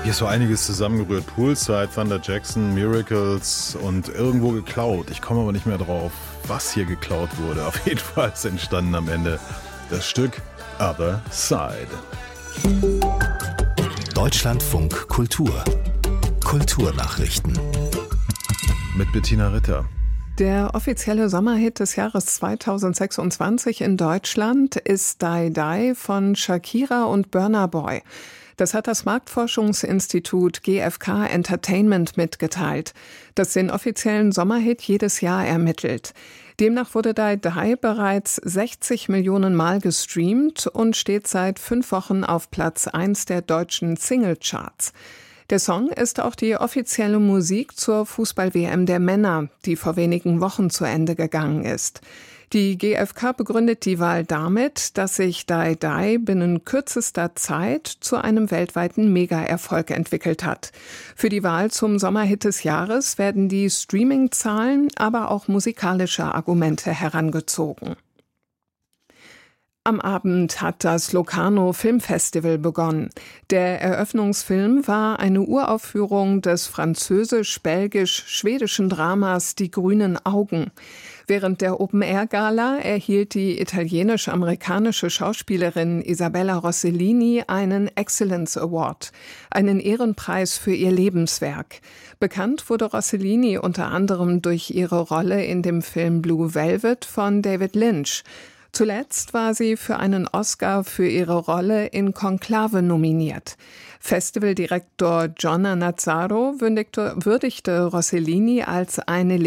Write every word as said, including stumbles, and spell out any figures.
Hier ist so einiges zusammengerührt. Poolside, Thunder Jackson, Miracles und irgendwo geklaut. Ich komme aber nicht mehr drauf, was hier geklaut wurde. Auf jeden Fall ist entstanden am Ende das Stück Other Side. Deutschlandfunk Kultur. Kulturnachrichten. Mit Bettina Ritter. Der offizielle Sommerhit des Jahres zweitausendsechsundzwanzig in Deutschland ist Die Die von Shakira und Burna Boy. Das hat das Marktforschungsinstitut G F K Entertainment mitgeteilt, das den offiziellen Sommerhit jedes Jahr ermittelt. Demnach wurde Die Die bereits sechzig Millionen Mal gestreamt und steht seit fünf Wochen auf Platz eins der deutschen Singlecharts. Der Song ist auch die offizielle Musik zur Fußball-W M der Männer, die vor wenigen Wochen zu Ende gegangen ist. Die G F K begründet die Wahl damit, dass sich Die Die binnen kürzester Zeit zu einem weltweiten Mega-Erfolg entwickelt hat. Für die Wahl zum Sommerhit des Jahres werden die Streaming-Zahlen, aber auch musikalische Argumente herangezogen. Am Abend hat das Locarno Filmfestival begonnen. Der Eröffnungsfilm war eine Uraufführung des französisch-belgisch-schwedischen Dramas Die grünen Augen. Während der Open-Air-Gala erhielt die italienisch-amerikanische Schauspielerin Isabella Rossellini einen Excellence Award, einen Ehrenpreis für ihr Lebenswerk. Bekannt wurde Rossellini unter anderem durch ihre Rolle in dem Film Blue Velvet von David Lynch. Zuletzt war sie für einen Oscar für ihre Rolle in Conclave nominiert. Festivaldirektor Gianna Nazzaro würdigte Rossellini als eine